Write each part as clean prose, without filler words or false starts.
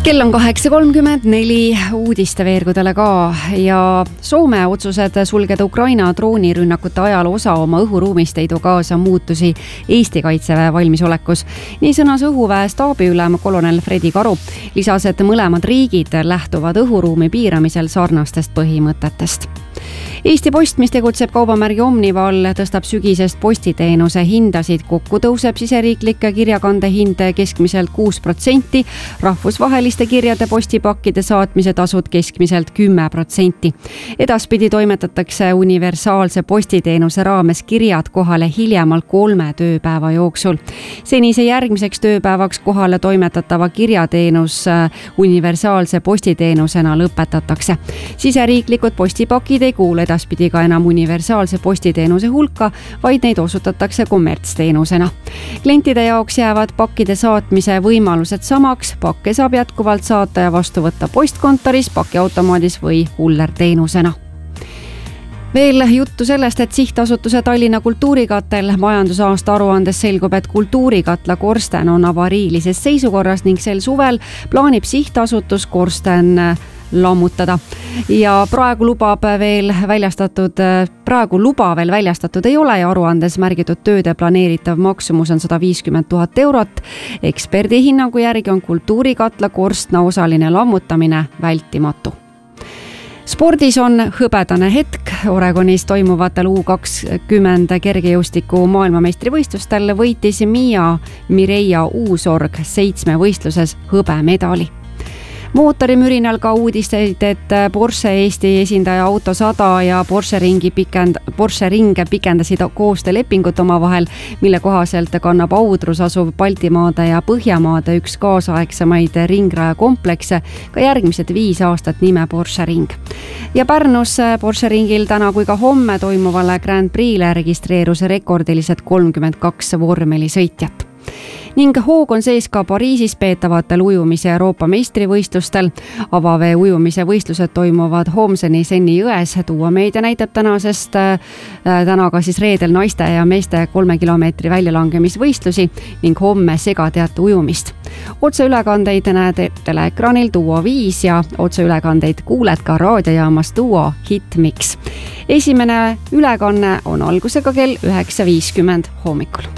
Kell on 8.34, uudiste veergudele ka ja Soome otsused sulgeda Ukraina droonirünnakute ajal osa oma õhuruumist ei too kaasa muutusi Eesti kaitseväe valmisolekus. Nii sõnas õhuväe staabiülem kolonel Fredi Karu. Lisas, et mõlemad riigid lähtuvad õhuruumi piiramisel sarnastest põhimõtetest. Eesti Post, mis tegutseb kaubamärgi Omnival, tõstab sügisest postiteenuse hindasid. Kokku tõuseb siseriiklike kirjakande hind keskmiselt 6%, rahvusvaheliste kirjade postipakkide saatmise tasud keskmiselt 10%. Edaspidi toimetatakse universaalse postiteenuse raames kirjad kohale hiljemalt 3 tööpäeva jooksul. Senise järgmiseks tööpäevaks kohale toimetatava kirjateenus universaalse postiteenusena lõpetatakse. Siseriiklikud postipakid ei kuule edaspidi ka enam universaalse postiteenuse hulka, vaid neid osutatakse kommertsteenusena. Klientide jaoks jäävad pakkide saatmise võimalused samaks, pakke saab jätkuvalt saata ja vastu võtta postkontoris, pakiautomaadis või hullerteenusena. Veel juttu sellest, et sihtasutuse Tallinna Kultuurikatel majandusaasta aruandes selgub, et kultuurikatla korsten on avariilises seisukorras ning sel suvel plaanib sihtasutus korsten lammutada. Ja praegu luba veel väljastatud ei ole ja aruandes märgitud tööde planeeritav maksumus on 150 000 eurot. Eksperdi hinnangu järgi on kultuurikatla korstna osaline lammutamine vältimatu. Spordis on hõbedane hetk. Oregonis toimuvatel U20 kergejõustiku maailmameistrivõistlustel võitis Mireia Uusorg 7 võistluses hõbemedali. Mootorimürinal ka uudisteid, et Porsche Eesti esindaja Auto 100 ja Porsche ringe pikendasid koostöölepingut omavahel, mille kohaselt kannab Audrus asuv Baltimaade ja Põhjamaade üks kaasaegsemaid ringraja komplekse ka järgmised 5 aastat nime Porsche ring. Ja Pärnus Porsche ringil täna kui ka homme toimuvale Grand Prix'le registreerus rekordilised 32 vormelisõitjat. Ning hoog on sees ka Pariisis peetavatel ujumise Euroopa meistrivõistlustel. Avavee ujumise võistlused toimuvad Homseni Senni jões. Tuua meedia näitab täna ka siis reedel naiste ja meeste 3 kilomeetri väljalangemisvõistlusi ning homme segateate ujumist. Otseülekandeid näed teleekraanil Duo 5 ja otseülekandeid kuuled ka raadiojaamast Duo Hitmix. Esimene ülekanne on algusega kell 9.50 hommikul.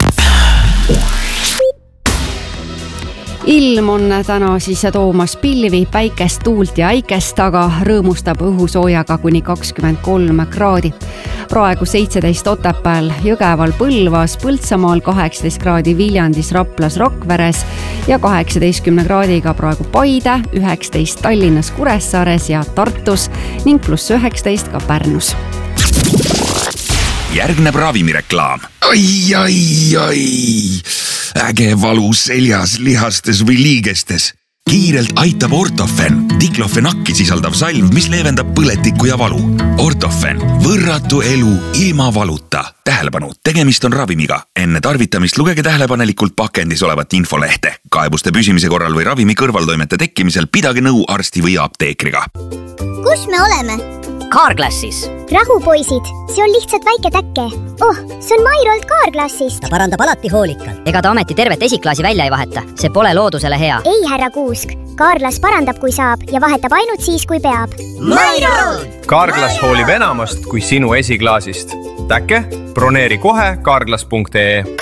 Ilm on täna siis toomas pilvi, päikest, tuult ja äikest, aga rõõmustab õhusoojaga kuni 23 kraadi. Praegu 17 Otepääl, Jõgeval, Põlvas, Põltsamaal, 18 kraadi Viljandis, Raplas, Rakveres ja 18 kraadiga praegu Paide, 19 Tallinnas, Kuressaares ja Tartus ning +19 ka Pärnus. Järgneb ravimireklaam. Ai. Äge valu seljas, lihastes või liigestes. Kiirelt aitab Ortofen, diklofenakki sisaldav salv, mis leevendab põletikku ja valu. Ortofen, võrratu elu ilma valuta. Tähelepanu, tegemist on ravimiga. Enne tarvitamist lugege tähelepanelikult pakendis olevat infolehte. Kaebuste püsimise korral või ravimi kõrvaltoimete tekkimisel pidage nõu arsti või apteekriga. Kus me oleme? Carglassis. Rahu, poisid, see on lihtsalt väike täkke. See on Mairolt Carglassist. Ta parandab alati hoolikalt. Ega ta ameti tervet esiklaasi välja ei vaheta. See pole loodusele hea. Ei, härra Kuusk. Carglass parandab, kui saab ja vahetab ainult siis, kui peab. Mairolt! Carglass hoolib enamast kui sinu esiklaasist. Täkke, broneeri kohe carglass.ee.